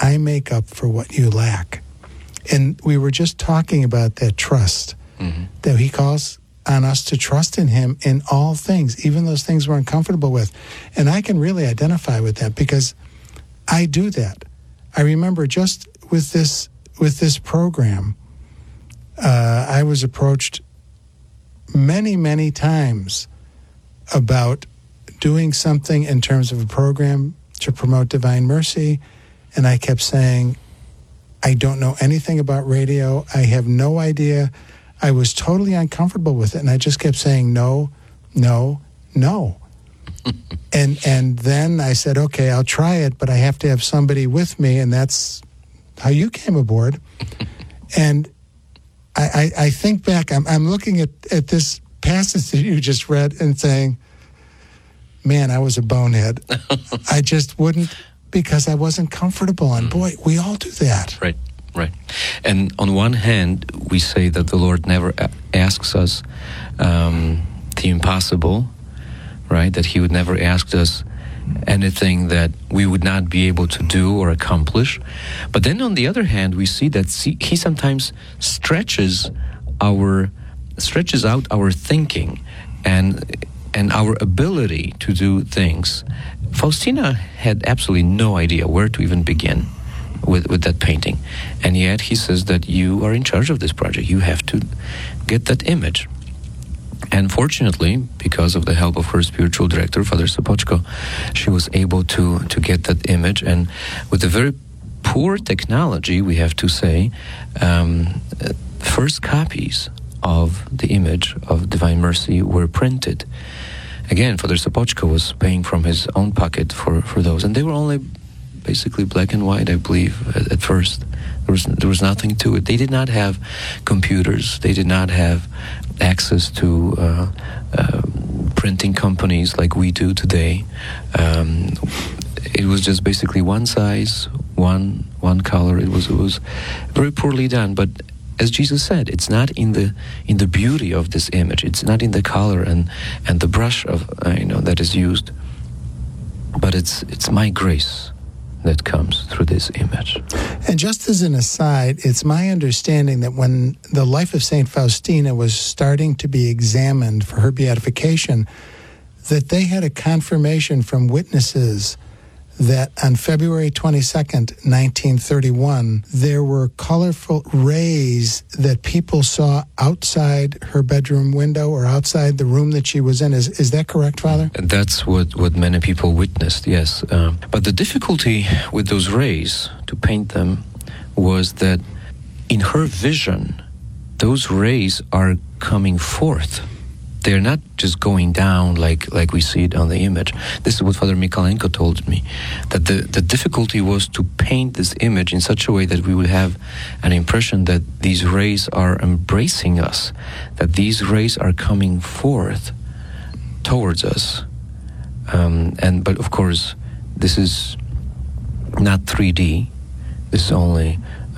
I make up for what you lack. And we were just talking about that trust, that he calls on us to trust in him in all things, even those things we're uncomfortable with. And I can really identify with that because I do that. I remember just with this program, I was approached many, many times about doing something in terms of a program to promote Divine Mercy, and I kept saying, I don't know anything about radio. I have no idea. I was totally uncomfortable with it, and I just kept saying no, no, no. and then I said, okay, I'll try it, but I have to have somebody with me, and that's how you came aboard. And I think back, I'm looking at this passage that you just read and saying, man, I was a bonehead. I just wouldn't, because I wasn't comfortable. And boy, we all do that. Right. And on one hand, we say that the Lord never asks us the impossible, right? That he would never ask us anything that we would not be able to do or accomplish. But then on the other hand, we see that he sometimes stretches out our thinking and our ability to do things. Faustina had absolutely no idea where to even begin with that painting. And yet he says that you are in charge of this project. You have to get that image. And fortunately, because of the help of her spiritual director, Father Sopoćko, she was able to get that image. And with a very poor technology, we have to say, first copies of the image of Divine Mercy were printed. Again, Father Sopoćko was paying from his own pocket for those. And they were only basically black and white, I believe, at first. There was nothing to it. They did not have computers. They did not have access to printing companies like we do today. It was just basically one size, one color. It was very poorly done. But as Jesus said, it's not in the beauty of this image. It's not in the color and the brush of that is used. But it's my grace that comes through this image. And just as an aside, it's my understanding that when the life of St. Faustina was starting to be examined for her beatification, that they had a confirmation from witnesses that on February 22nd, 1931, there were colorful rays that people saw outside her bedroom window or outside the room that she was in. Is that correct, Father? That's what many people witnessed, yes. But the difficulty with those rays, to paint them, was that in her vision, those rays are coming forth. They're not just going down like we see it on the image. This is what Father Mikalenko told me, that the difficulty was to paint this image in such a way that we would have an impression that these rays are embracing us, that these rays are coming forth towards us. But of course, this is not 3D. This is only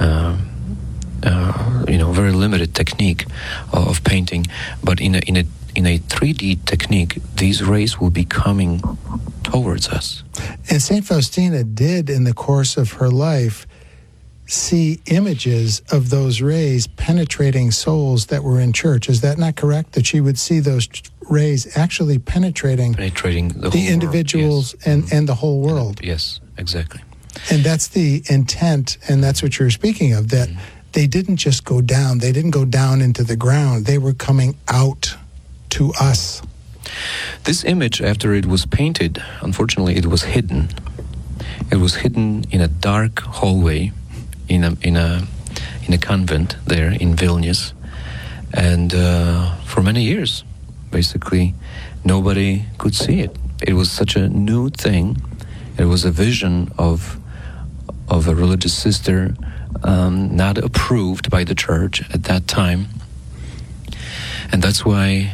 very limited technique of painting. But in a 3D technique, these rays will be coming towards us. And St. Faustina did, in the course of her life, see images of those rays penetrating souls that were in church. Is that not correct? That she would see those rays actually penetrating the individuals world, yes. and the whole world. Yes, exactly. And that's the intent, and that's what you're speaking of, that they didn't just go down. They didn't go down into the ground. They were coming out to us. This image, after it was painted, unfortunately, it was hidden. It was hidden in a dark hallway in a convent there in Vilnius, and for many years, basically, nobody could see it. It was such a new thing. It was a vision of a religious sister, not approved by the church at that time, and that's why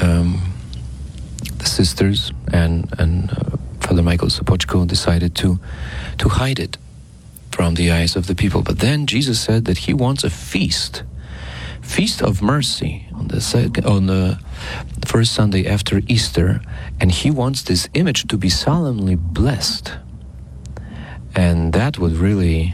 the sisters and Father Michael Sopoćko decided to hide it from the eyes of the people. But then Jesus said that he wants a feast of mercy on the first Sunday after Easter, and he wants this image to be solemnly blessed. And that would really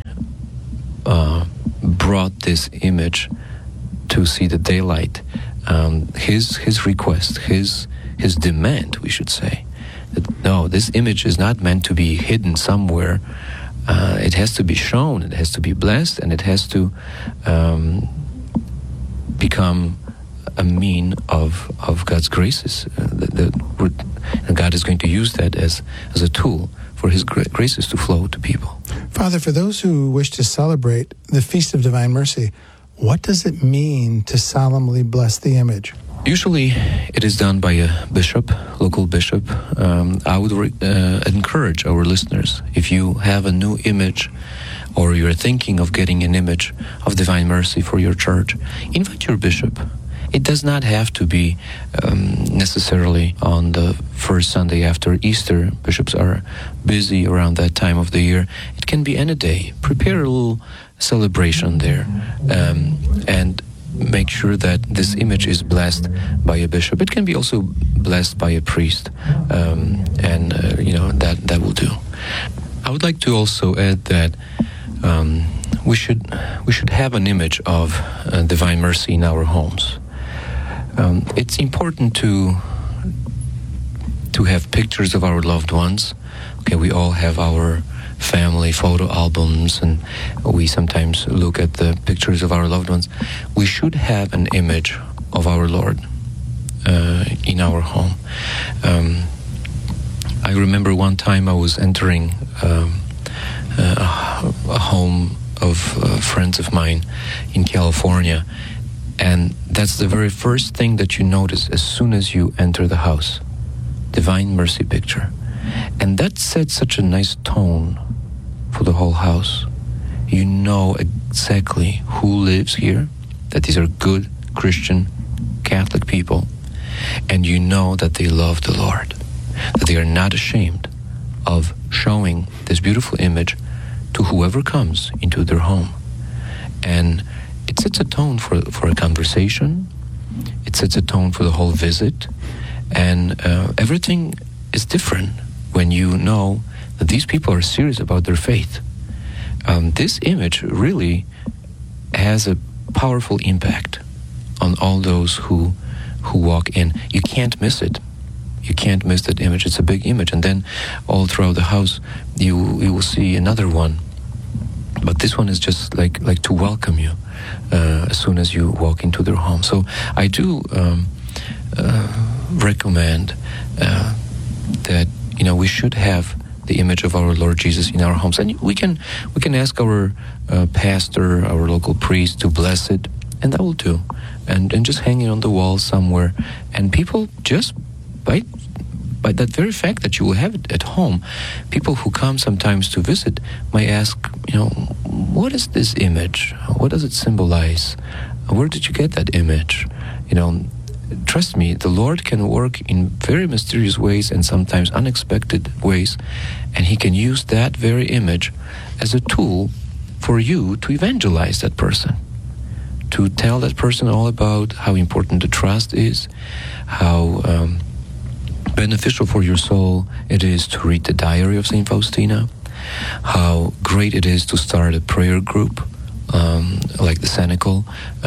brought this image to see the daylight. His request, his demand, we should say, that no, this image is not meant to be hidden somewhere. It has to be shown, it has to be blessed, and it has to become a mean of God's graces. And God is going to use that as a tool for His graces to flow to people. Father, for those who wish to celebrate the Feast of Divine Mercy, what does it mean to solemnly bless the image? Usually it is done by a bishop, local bishop. I would encourage our listeners, if you have a new image or you're thinking of getting an image of Divine Mercy for your church, invite your bishop. It does not have to be necessarily on the first Sunday after Easter. Bishops are busy around that time of the year. It can be any day. Prepare a little celebration there and make sure that this image is blessed by a bishop. It can be also blessed by a priest, that will do. I would like to also add that we should have an image of Divine Mercy in our homes. It's important to have pictures of our loved ones. Okay, we all have our family photo albums, and we sometimes look at the pictures of our loved ones. We should have an image of our Lord in our home. I remember one time I was entering a home of friends of mine in California, and that's the very first thing that you notice as soon as you enter the house. Divine Mercy picture. And that sets such a nice tone for the whole house. You know exactly who lives here, that these are good Christian Catholic people, and you know that they love the Lord, that they are not ashamed of showing this beautiful image to whoever comes into their home. And it sets a tone for a conversation. It sets a tone for the whole visit. And everything is different when you know that these people are serious about their faith. This image really has a powerful impact on all those who walk in. You can't miss it. You can't miss that image. It's a big image. And then all throughout the house, you will see another one. But this one is just like to welcome you as soon as you walk into their home. So I do recommend that we should have the image of our Lord Jesus in our homes, and we can ask our pastor, our local priest, to bless it, and that will do, and just hang it on the wall somewhere, and people just by that very fact that you will have it at home, people who come sometimes to visit might ask, what is this image? What does it symbolize? Where did you get that image? Trust me, the Lord can work in very mysterious ways and sometimes unexpected ways, and He can use that very image as a tool for you to evangelize that person, to tell that person all about how important the trust is, how beneficial for your soul it is to read the diary of St. Faustina, how great it is to start a prayer group like the Cenacle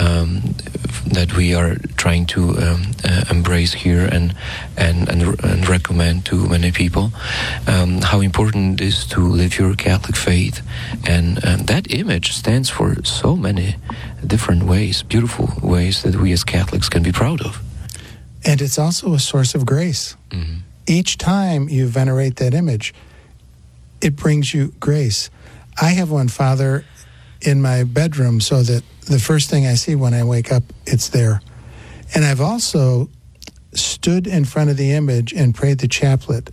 that we are trying to embrace here and recommend to many people. How important it is to live your Catholic faith, and that image stands for so many different ways, beautiful ways that we as Catholics can be proud of. And it's also a source of grace. Mm-hmm. Each time you venerate that image, it brings you grace. I have one, Father, in my bedroom, so that the first thing I see when I wake up, it's there. And I've also stood in front of the image and prayed the chaplet,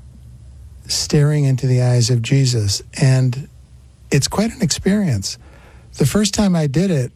staring into the eyes of Jesus. And it's quite an experience. The first time I did it,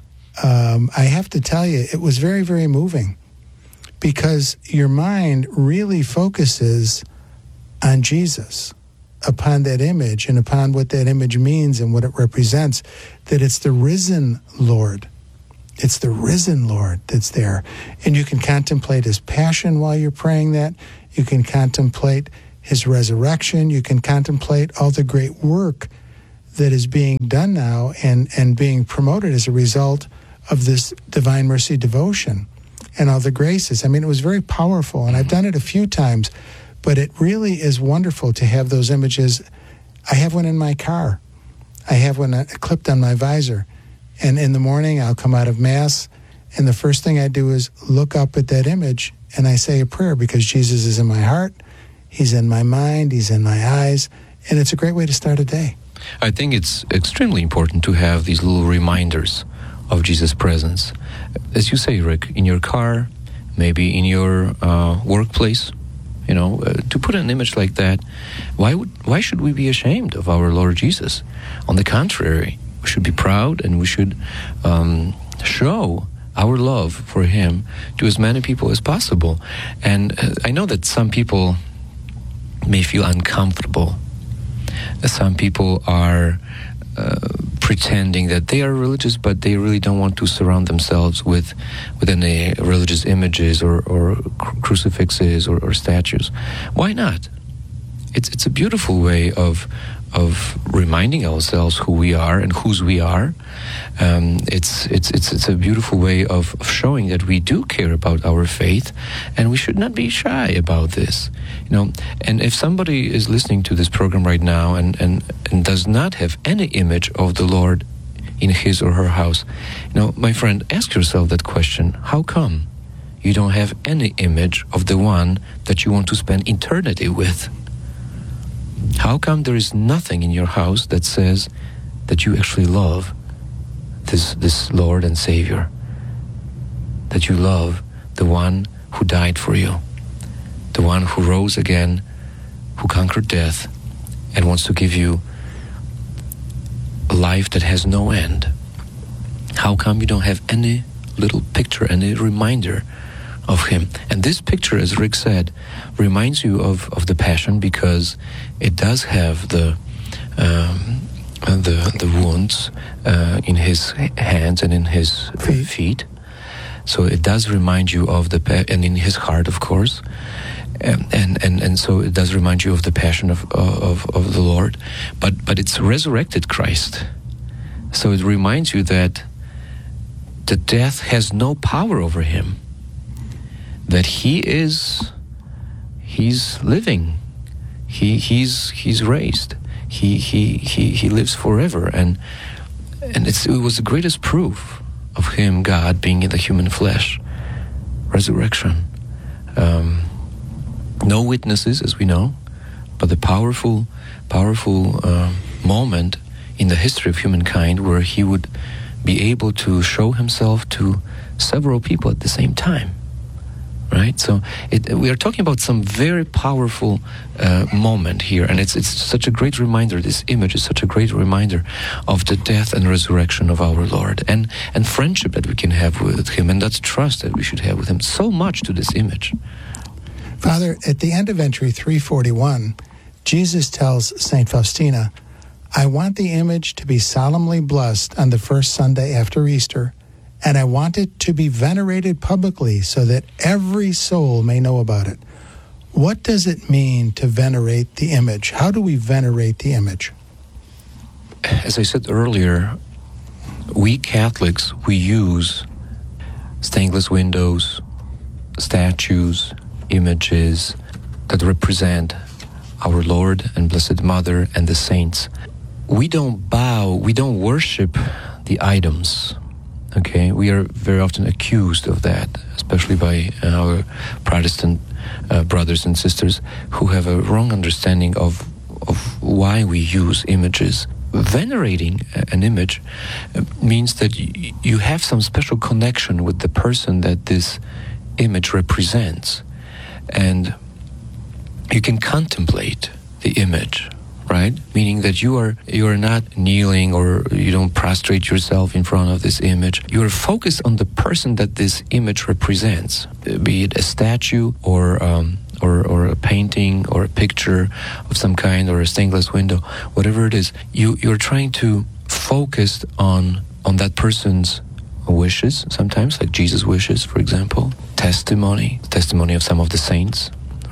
I have to tell you, it was very, very moving, because your mind really focuses on Jesus, upon that image and upon what that image means and what it represents, that it's the risen Lord. It's the risen Lord that's there. And you can contemplate His passion while you're praying that. You can contemplate his resurrection. You can contemplate all the great work that is being done now and being promoted as a result of this Divine Mercy devotion and all the graces. I mean, it was very powerful, and I've done it a few times, but it really is wonderful to have those images. I have one in my car. I have one clipped on my visor. And in the morning, I'll come out of Mass, and the first thing I do is look up at that image, and I say a prayer, because Jesus is in my heart, he's in my mind, he's in my eyes, and it's a great way to start a day. I think it's extremely important to have these little reminders of Jesus' presence. As you say, Rick, in your car, maybe in your workplace, to put an image like that, why should we be ashamed of our Lord Jesus? On the contrary, we should be proud, and we should show our love for him to as many people as possible. And I know that some people may feel uncomfortable. Some people are pretending that they are religious, but they really don't want to surround themselves with any religious images or crucifixes or statues. Why not? It's a beautiful way of reminding ourselves who we are and whose we are. It's a beautiful way of showing that we do care about our faith, and we should not be shy about this. And if somebody is listening to this program right now and does not have any image of the Lord in his or her house, my friend, ask yourself that question: how come you don't have any image of the one that you want to spend eternity with? How come there is nothing in your house that says that you actually love this Lord and Savior, that you love the one who died for you, the one who rose again, who conquered death, and wants to give you a life that has no end? How come you don't have any little picture, any reminder of him? And this picture, as Rick said, reminds you of the Passion, because it does have the wounds in his hands and in his feet. So it does remind you of and in his heart, of course. And so it does remind you of the Passion of the Lord. But it's resurrected Christ. So it reminds you that the death has no power over him, that he's living, he's raised, he lives forever, and it was the greatest proof of him, God, being in the human flesh. Resurrection. No witnesses, as we know, but the powerful moment in the history of humankind where he would be able to show himself to several people at the same time. Right? So we are talking about some very powerful moment here, and it's such a great reminder. This image is such a great reminder of the death and resurrection of our Lord, and friendship that we can have with him, and that's trust that we should have with him. So much to this image. Father, at the end of entry 341, Jesus tells St. Faustina, "I want the image to be solemnly blessed on the first Sunday after Easter, and I want it to be venerated publicly so that every soul may know about it." What does it mean to venerate the image? How do we venerate the image? As I said earlier, we Catholics, we use stained glass windows, statues, images that represent our Lord and Blessed Mother and the saints. We don't bow, we don't worship the items. Okay, we are very often accused of that, especially by our Protestant brothers and sisters who have a wrong understanding of why we use images. Venerating an image means that you have some special connection with the person that this image represents, and you can contemplate the image. Right? Meaning that you are not kneeling, or you don't prostrate yourself in front of this image. You are focused on the person that this image represents, be it a statue or a painting or a picture of some kind, or a stained glass window, whatever it is. You're trying to focus on that person's wishes, sometimes like Jesus' wishes, for example, testimony of some of the saints.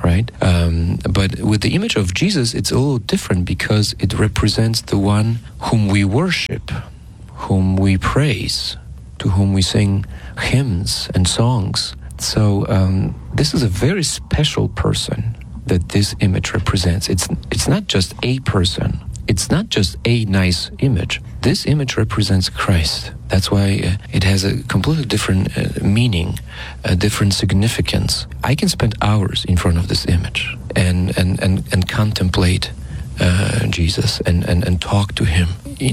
right? But with the image of Jesus, it's a little different because it represents the one whom we worship, whom we praise, to whom we sing hymns and songs. So this is a very special person that this image represents. It's not just a person. It's not just a nice image. This image represents Christ. That's why it has a completely different meaning, a different significance. I can spend hours in front of this image and contemplate Jesus and talk to him.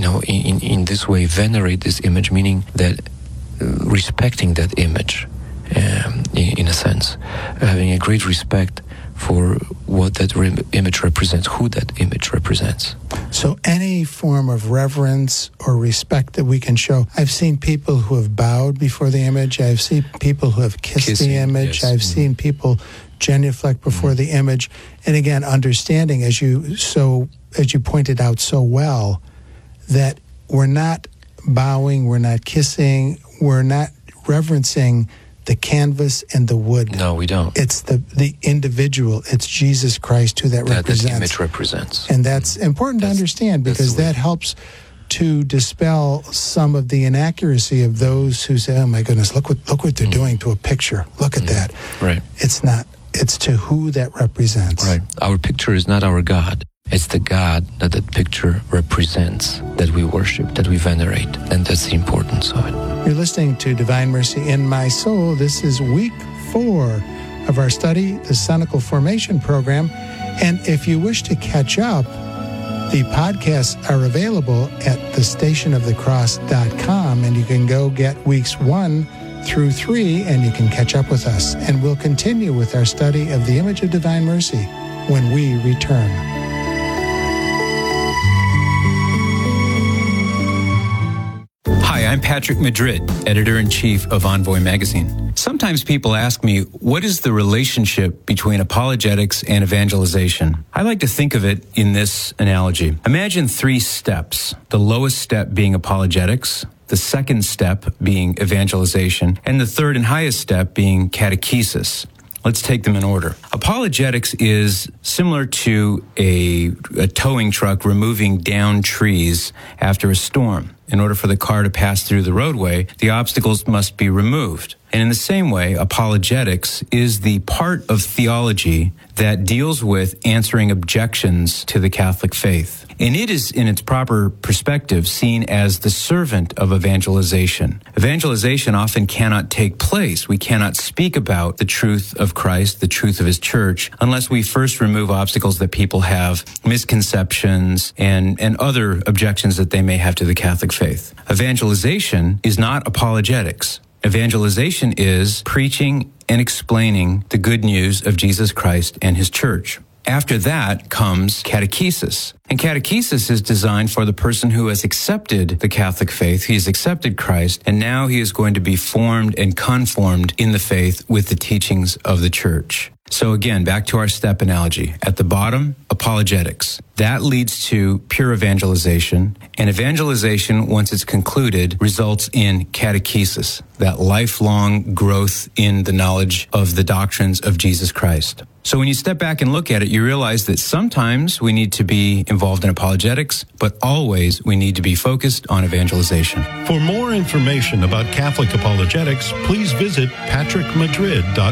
In this way, venerate this image, meaning that respecting that image, in a sense, having a great respect for what that image represents, who that image represents. So any form of reverence or respect that we can show. I've seen people who have bowed before the image. I've seen people who have kissed the image. Yes. I've seen people genuflect before the image. And again, understanding, as you pointed out so well, that we're not bowing, we're not kissing, we're not reverencing the canvas and the wood. No, we don't. It's the individual. It's Jesus Christ who that represents. That image represents. And that's important to understand, because that helps to dispel some of the inaccuracy of those who say, "Oh my goodness, look what they're doing to a picture. Look at that." Right. It's not. It's to who that represents. Right. Our picture is not our God. It's the God that picture represents, that we worship, that we venerate, and that's the importance of it. You're listening to Divine Mercy in My Soul. This is week 4 of our study, the Cenacle Formation Program. And if you wish to catch up, the podcasts are available at thestationofthecross.com, and you can go get weeks 1 through 3, and you can catch up with us. And we'll continue with our study of the image of Divine Mercy when we return. Hi, I'm Patrick Madrid, editor-in-chief of Envoy magazine. Sometimes people ask me, what is the relationship between apologetics and evangelization? I like to think of it in this analogy. Imagine 3 steps, the lowest step being apologetics, the second step being evangelization, and the third and highest step being catechesis. Let's take them in order. Apologetics is similar to a towing truck removing down trees after a storm. In order for the car to pass through the roadway, the obstacles must be removed. And in the same way, apologetics is the part of theology that deals with answering objections to the Catholic faith. And it is, in its proper perspective, seen as the servant of evangelization. Evangelization often cannot take place. We cannot speak about the truth of Christ, the truth of his church, unless we first remove obstacles that people have, misconceptions, and other objections that they may have to the Catholic faith. Evangelization is not apologetics. Evangelization is preaching and explaining the good news of Jesus Christ and his church. After that comes catechesis. And catechesis is designed for the person who has accepted the Catholic faith. He has accepted Christ, and now he is going to be formed and conformed in the faith with the teachings of the church. So again, back to our step analogy. At the bottom, apologetics. That leads to pure evangelization. And evangelization, once it's concluded, results in catechesis, that lifelong growth in the knowledge of the doctrines of Jesus Christ. So when you step back and look at it, you realize that sometimes we need to be involved in apologetics, but always we need to be focused on evangelization. For more information about Catholic apologetics, please visit patrickmadrid.org.